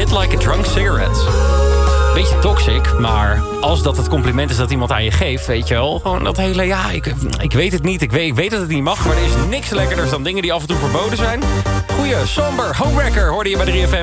Hit like a drunk cigarette. Beetje toxic, maar als dat het compliment is dat iemand aan je geeft... weet je wel, gewoon dat hele... ja, ik weet het niet, ik weet dat het niet mag... maar er is niks lekkerders dan dingen die af en toe verboden zijn. Goeie, somber, homewrecker hoorde je bij 3FM.